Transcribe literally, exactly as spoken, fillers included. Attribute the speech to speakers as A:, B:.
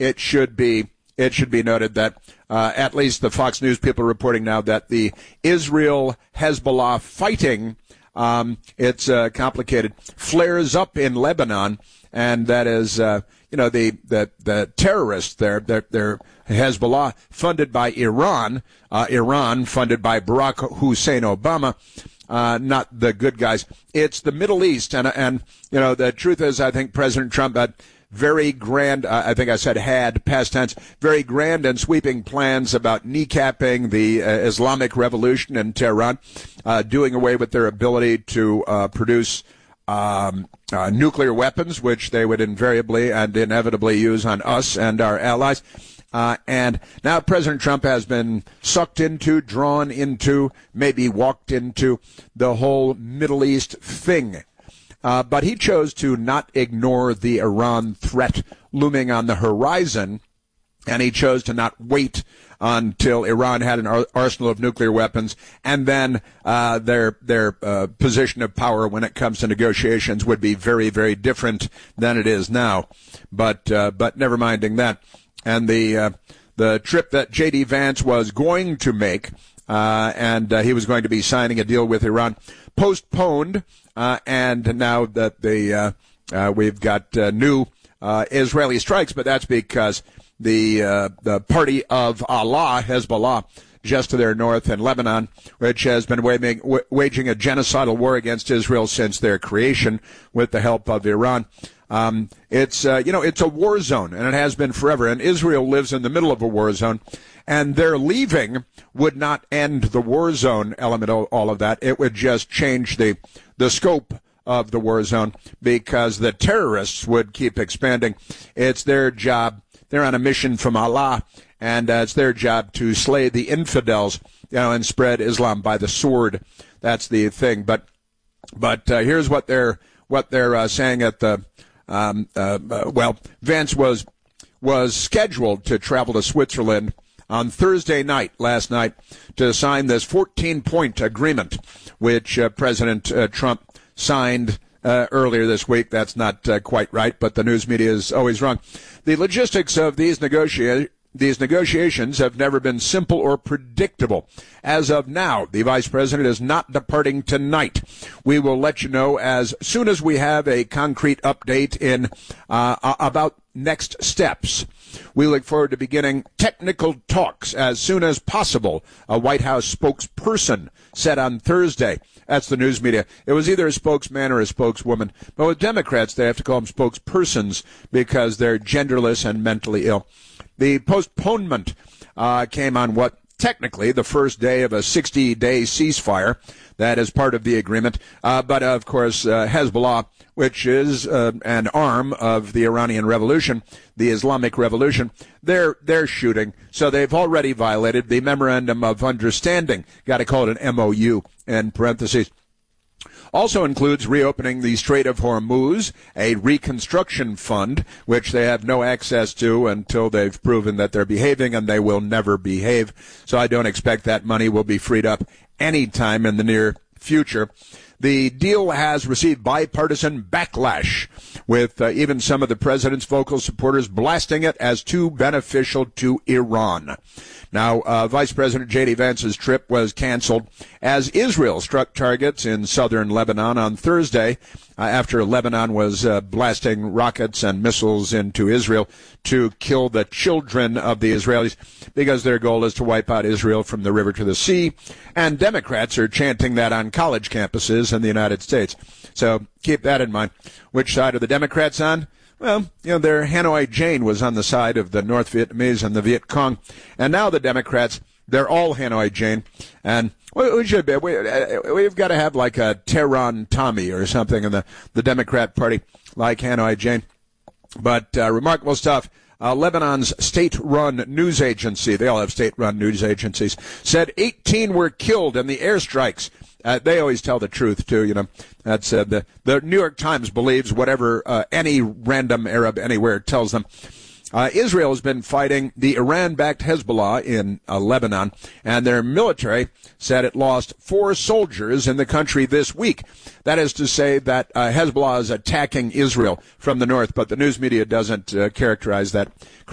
A: it should be it should be noted that uh, at least the Fox News people are reporting now that the Israel-Hezbollah fighting, um, it's uh, complicated, flares up in Lebanon, and that is, uh, you know, the, the, the terrorists there, they're, they're Hezbollah funded by Iran, uh, Iran funded by Barack Hussein Obama. Uh, not the good guys. It's the Middle East, and and you know the truth is, I think President Trump had very grand. Uh, I think I said had past tense, very grand and sweeping plans about kneecapping the uh, Islamic Revolution in Tehran, uh, doing away with their ability to uh, produce um, uh, nuclear weapons, which they would invariably and inevitably use on us and our allies. Uh, and now President Trump has been sucked into, drawn into, maybe walked into the whole Middle East thing. Uh, but he chose to not ignore the Iran threat looming on the horizon, and he chose to not wait until Iran had an ar- arsenal of nuclear weapons, and then uh, their their uh, position of power when it comes to negotiations would be very, very different than it is now. But uh, but never minding that. And the uh, the trip that J D. Vance was going to make, uh, and uh, he was going to be signing a deal with Iran, postponed. Uh, and now that the uh, uh, we've got uh, new uh, Israeli strikes, but that's because the uh, the party of Allah, Hezbollah, just to their north in Lebanon, which has been waging, waging a genocidal war against Israel since their creation with the help of Iran. Um, it's, uh, you know, it's a war zone, and it has been forever. And Israel lives in the middle of a war zone, and their leaving would not end the war zone element of all of that. It would just change the, the scope of the war zone because the terrorists would keep expanding. It's their job. They're on a mission from Allah, and uh, it's their job to slay the infidels, you know, and spread Islam by the sword. That's the thing. But, but uh, here's what they're what they're uh, saying at the. Um, uh, uh, well, Vance was was scheduled to travel to Switzerland on Thursday night, last night, to sign this fourteen-point agreement, which uh, President uh, Trump signed uh, earlier this week. That's not uh, quite right, but the news media is always wrong. The logistics of these negotiations. These negotiations have never been simple or predictable. As of now, the vice president is not departing tonight. We will let you know as soon as we have a concrete update in uh, about next steps. We look forward to beginning technical talks as soon as possible, a White House spokesperson said on Thursday. That's the news media. It was either a spokesman or a spokeswoman. But with Democrats, they have to call them spokespersons because they're genderless and mentally ill. The postponement uh, came on what technically the first day of a sixty-day ceasefire. That is part of the agreement. Uh, but, of course, uh, Hezbollah, which is uh, an arm of the Iranian Revolution, the Islamic Revolution, they're they're shooting. So they've already violated the Memorandum of Understanding. Got to call it an M O U in parentheses. Also includes reopening the Strait of Hormuz, a reconstruction fund, which they have no access to until they've proven that they're behaving, and they will never behave. So I don't expect that money will be freed up anytime in the near future. The deal has received bipartisan backlash, with uh, even some of the president's vocal supporters blasting it as too beneficial to Iran. Now, uh, Vice President J D. Vance's trip was canceled as Israel struck targets in southern Lebanon on Thursday uh, after Lebanon was uh, blasting rockets and missiles into Israel to kill the children of the Israelis because their goal is to wipe out Israel from the river to the sea. And Democrats are chanting that on college campuses in the United States. So keep that in mind. Which side are the Democrats on? Well, you know, their Hanoi Jane was on the side of the North Vietnamese and the Viet Cong. And now the Democrats, they're all Hanoi Jane. And we should be, we, we've got to have like a Tehran Tommy or something in the, the Democrat Party, like Hanoi Jane. But uh, remarkable stuff. Uh, Lebanon's state-run news agency, they all have state-run news agencies, said eighteen were killed in the airstrikes. Uh, they always tell the truth, too, you know. That's uh, the, the New York Times believes whatever uh, any random Arab anywhere tells them. Uh, Israel has been fighting the Iran-backed Hezbollah in uh, Lebanon, and their military said it lost four soldiers in the country this week. That is to say that uh, Hezbollah is attacking Israel from the north, but the news media doesn't uh, characterize that